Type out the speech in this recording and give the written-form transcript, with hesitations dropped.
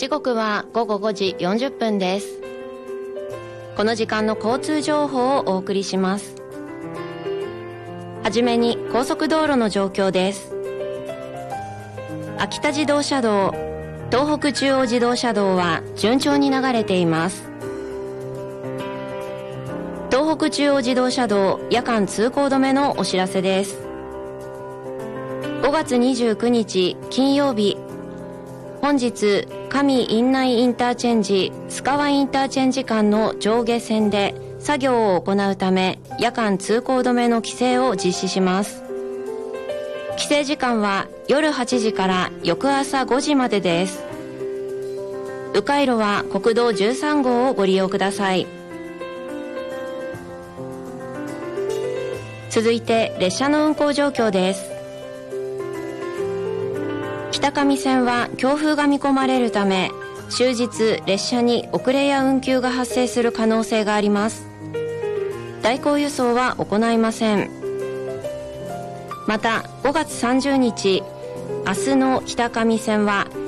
時刻は午後5時40分です。この時間の交通情報をお送りします。はじめに高速道路の状況です。秋田自動車道、東北中央自動車道は順調に流れています。東北中央自動車道夜間通行止めのお知らせです。5月29日金曜日、本日上院内インターチェンジ須川インターチェンジ間の上下線で作業を行うため夜間通行止めの規制を実施します。規制時間は夜8時から翌朝5時までです。迂回路は国道13号をご利用ください。続いて列車の運行状況です。北上線は強風が見込まれるため終日列車に遅れや運休が発生する可能性があります。代行輸送は行いません。また5月30日明日の北上線は